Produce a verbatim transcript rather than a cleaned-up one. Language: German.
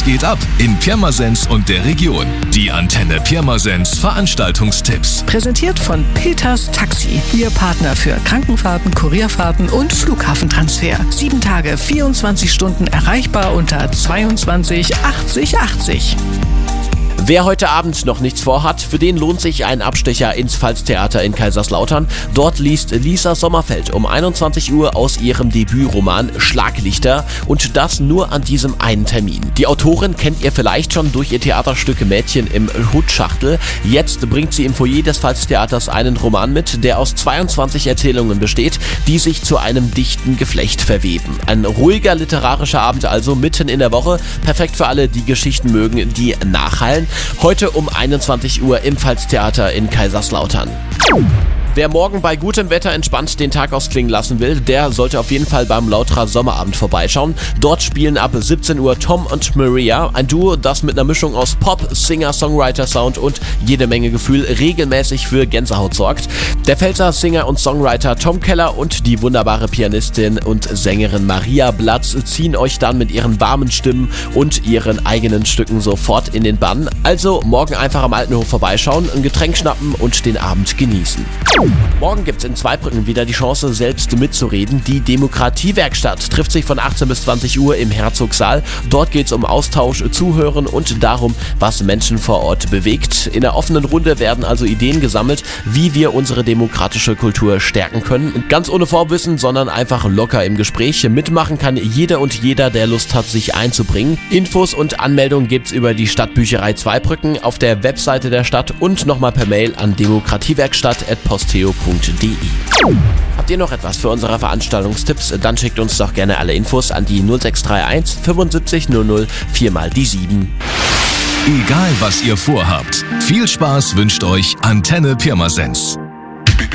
Was geht ab in Pirmasens und der Region? Die Antenne Pirmasens Veranstaltungstipps. Präsentiert von Peters Taxi. Ihr Partner für Krankenfahrten, Kurierfahrten und Flughafentransfer. Sieben Tage, vierundzwanzig Stunden erreichbar unter zweiundzwanzig achtzig achtzig. Wer heute Abend noch nichts vorhat, für den lohnt sich ein Abstecher ins Pfalztheater in Kaiserslautern. Dort liest Lisa Sommerfeld um einundzwanzig Uhr aus ihrem Debütroman Schlaglichter und das nur an diesem einen Termin. Die Autorin kennt ihr vielleicht schon durch ihr Theaterstück Mädchen im Hutschachtel. Jetzt bringt sie im Foyer des Pfalztheaters einen Roman mit, der aus zweiundzwanzig Erzählungen besteht, die sich zu einem dichten Geflecht verweben. Ein ruhiger literarischer Abend also mitten in der Woche, perfekt für alle, die Geschichten mögen, die nachhallen. Heute um einundzwanzig Uhr im Pfalztheater in Kaiserslautern. Wer morgen bei gutem Wetter entspannt den Tag ausklingen lassen will, der sollte auf jeden Fall beim Lauterer Sommerabend vorbeischauen. Dort spielen ab siebzehn Uhr Tom und Maria, ein Duo, das mit einer Mischung aus Pop, Singer, Songwriter, Sound und jede Menge Gefühl regelmäßig für Gänsehaut sorgt. Der Pfälzer Singer und Songwriter Tom Keller und die wunderbare Pianistin und Sängerin Maria Blatz ziehen euch dann mit ihren warmen Stimmen und ihren eigenen Stücken sofort in den Bann. Also morgen einfach am Altenhof vorbeischauen, ein Getränk schnappen und den Abend genießen. Morgen gibt's in Zweibrücken wieder die Chance, selbst mitzureden. Die Demokratiewerkstatt trifft sich von achtzehn bis zwanzig Uhr im Herzogssaal. Dort geht's um Austausch, Zuhören und darum, was Menschen vor Ort bewegt. In der offenen Runde werden also Ideen gesammelt, wie wir unsere demokratische Kultur stärken können. Ganz ohne Vorwissen, sondern einfach locker im Gespräch. Mitmachen kann jeder und jeder, der Lust hat, sich einzubringen. Infos und Anmeldungen gibt's über die Stadtbücherei Zweibrücken auf der Webseite der Stadt und nochmal per Mail an demokratiewerkstatt at posteo punkt de. Habt ihr noch etwas für unsere Veranstaltungstipps? Dann schickt uns doch gerne alle Infos an die null sechs drei eins fünfundsiebzig null null vier mal die sieben. Egal was ihr vorhabt, viel Spaß wünscht euch Antenne Pirmasens.